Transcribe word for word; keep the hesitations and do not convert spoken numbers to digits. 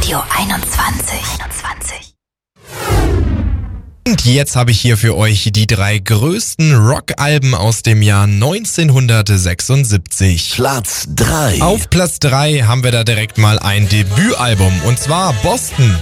Radio einundzwanzig. einundzwanzig. Und jetzt habe ich hier für euch die drei größten Rockalben aus dem Jahr neunzehnhundertsechsundsiebzig. Platz drei. Auf Platz drei haben wir da direkt mal ein Debütalbum, und zwar Boston.